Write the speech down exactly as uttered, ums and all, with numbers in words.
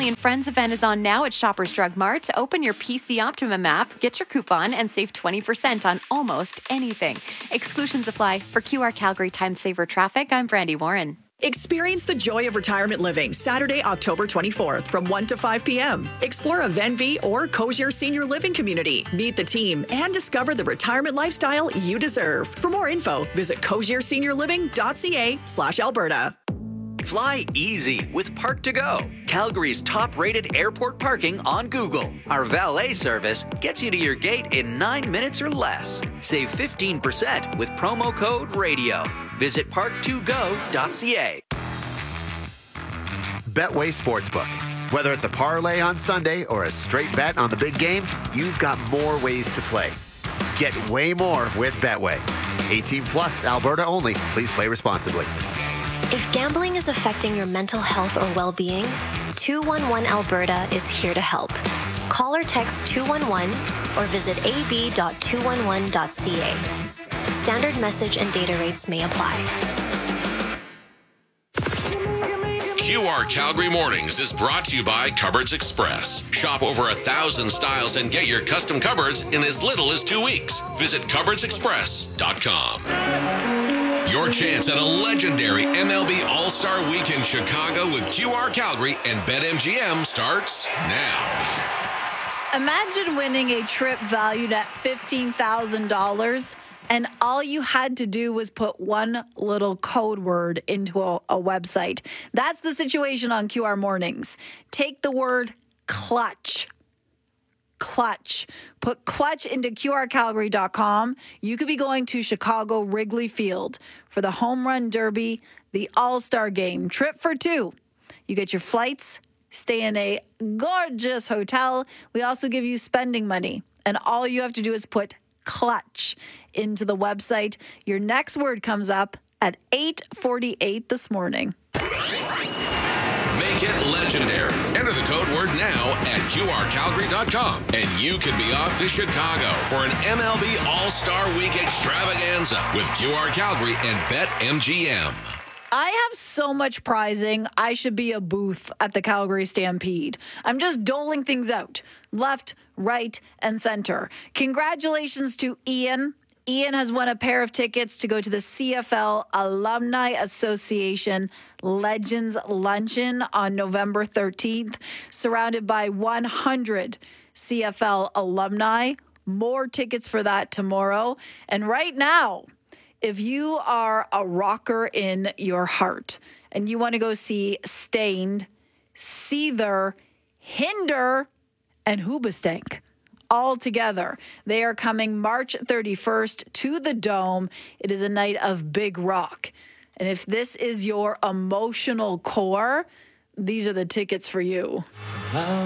Family and Friends event is on now at Shoppers Drug Mart. Open your P C Optimum app, get your coupon, and save twenty percent on almost anything. Exclusions apply. For Q R Calgary Time Saver Traffic, I'm Brandy Warren. Experience the joy of retirement living Saturday, October twenty-fourth from one to five p.m. Explore a Venvi or Cozier senior living community. Meet the team and discover the retirement lifestyle you deserve. For more info, visit cozierseniourliving.ca slash Alberta. Fly easy with Park to Go, Calgary's top-rated airport parking on Google. Our valet service gets you to your gate in nine minutes or less. Save fifteen percent with promo code RADIO. Visit park to go dot c a. Betway Sportsbook. Whether it's a parlay on Sunday or a straight bet on the big game, you've got more ways to play. Get way more with Betway. eighteen plus, Alberta only. Please play responsibly. If gambling is affecting your mental health or well-being, two one one Alberta is here to help. Call or text two one one or visit a b dot two one one dot c a. Standard message and data rates may apply. Q R Calgary Mornings is brought to you by Cupboards Express. Shop over a thousand styles and get your custom cupboards in as little as two weeks. Visit cupboards express dot com. Your chance at a legendary M L B All-Star Week in Chicago with Q R Calgary and BetMGM starts now. Imagine winning a trip valued at fifteen thousand dollars and all you had to do was put one little code word into a, a website. That's the situation on Q R Mornings. Take the word clutch. Clutch. Put clutch into Q R Calgary dot com. You could be going to Chicago Wrigley Field for the Home Run Derby, the All-Star Game. Trip for two. You get your flights, stay in a gorgeous hotel. We also give you spending money. And all you have to do is put clutch into the website. Your next word comes up at eight forty-eight this morning. Make it legendary. Enter the code word now at Q R Calgary dot com, and you could be off to Chicago for an M L B All-Star Week extravaganza with Q R Calgary and BetMGM. I have so much prizing, I should be a booth at the Calgary Stampede. I'm just doling things out, left, right, and center. Congratulations to Ian. Ian has won a pair of tickets to go to the C F L Alumni Association Legends Luncheon on November thirteenth, surrounded by one hundred C F L alumni. More tickets for that tomorrow. And right now, if you are a rocker in your heart and you want to go see Stained, Seether, Hinder, and Hoobastank all together, they are coming March thirty-first to the Dome. It is a night of big rock. And if this is your emotional core, these are the tickets for you.